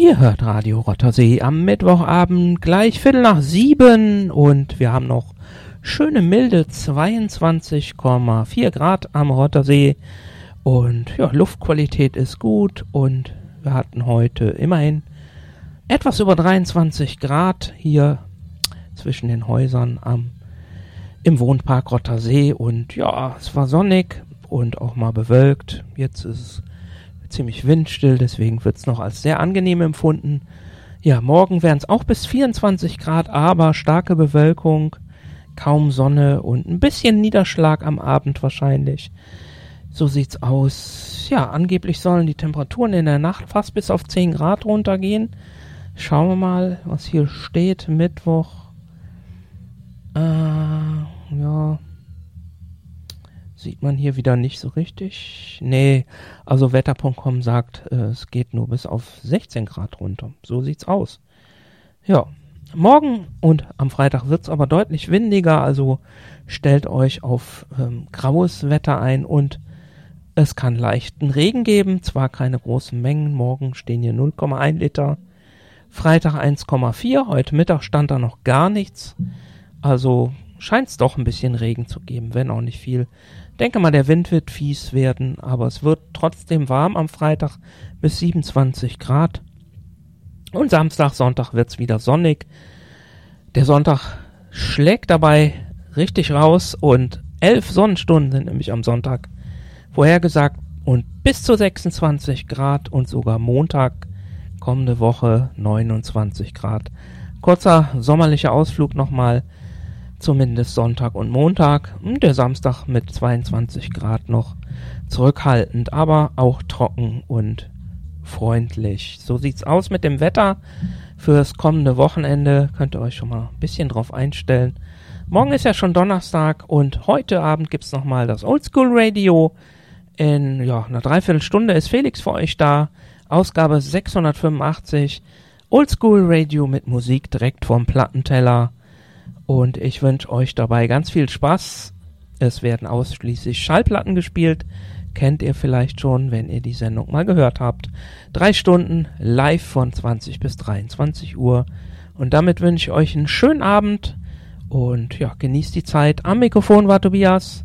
Ihr hört Radio Rottersee am Mittwochabend gleich 6:15 und wir haben noch schöne milde 22,4 Grad am Rottersee und ja, Luftqualität ist gut und wir hatten heute immerhin etwas über 23 Grad hier zwischen den Häusern im Wohnpark Rottersee und ja, es war sonnig und auch mal bewölkt. Jetzt ist es ziemlich windstill, deswegen wird es noch als sehr angenehm empfunden. Ja, morgen wären es auch bis 24 Grad, aber starke Bewölkung, kaum Sonne und ein bisschen Niederschlag am Abend wahrscheinlich. So sieht's aus. Ja, angeblich sollen die Temperaturen in der Nacht fast bis auf 10 Grad runtergehen. Schauen wir mal, was hier steht. Mittwoch. Ja. Sieht man hier wieder nicht so richtig. Nee, also Wetter.com sagt, es geht nur bis auf 16 Grad runter. So sieht's aus. Ja, morgen und am Freitag wird's aber deutlich windiger, also stellt euch auf graues Wetter ein und es kann leichten Regen geben, zwar keine großen Mengen, morgen stehen hier 0,1 Liter, Freitag 1,4, heute Mittag stand da noch gar nichts, also scheint es doch ein bisschen Regen zu geben, wenn auch nicht viel. Denke mal, der Wind wird fies werden, aber es wird trotzdem warm am Freitag bis 27 Grad. Und Samstag, Sonntag wird's wieder sonnig. Der Sonntag schlägt dabei richtig raus und 11 Sonnenstunden sind nämlich am Sonntag vorhergesagt und bis zu 26 Grad und sogar Montag, kommende Woche 29 Grad. Kurzer sommerlicher Ausflug nochmal. Zumindest Sonntag und Montag. Der Samstag mit 22 Grad noch zurückhaltend, aber auch trocken und freundlich. So sieht's aus mit dem Wetter fürs kommende Wochenende. Könnt ihr euch schon mal ein bisschen drauf einstellen. Morgen ist ja schon Donnerstag und heute Abend gibt's nochmal das Oldschool Radio. In einer Dreiviertelstunde ist Felix für euch da. Ausgabe 685. Oldschool Radio mit Musik direkt vom Plattenteller. Und ich wünsche euch dabei ganz viel Spaß. Es werden ausschließlich Schallplatten gespielt. Kennt ihr vielleicht schon, wenn ihr die Sendung mal gehört habt. 3 Stunden live von 20 bis 23 Uhr. Und damit wünsche ich euch einen schönen Abend. Und ja, genießt die Zeit. Am Mikrofon war Tobias.